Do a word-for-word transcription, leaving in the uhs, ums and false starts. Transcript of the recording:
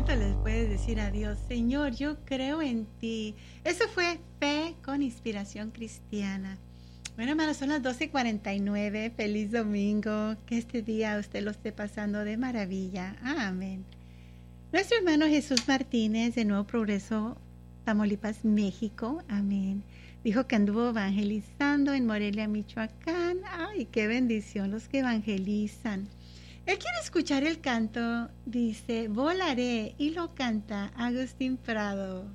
¿Cuánto les puedes decir a Dios? Señor, yo creo en ti. Eso fue fe con inspiración cristiana. Bueno, hermanos, son las doce cuarenta y nueve. Feliz domingo. Que este día usted lo esté pasando de maravilla. Amén. Nuestro hermano Jesús Martínez, de Nuevo Progreso, Tamaulipas, México. Amén. Dijo que anduvo evangelizando en Morelia, Michoacán. Ay, qué bendición los que evangelizan. Él quiere escuchar el canto, dice, volaré, y lo canta Agustín Prado.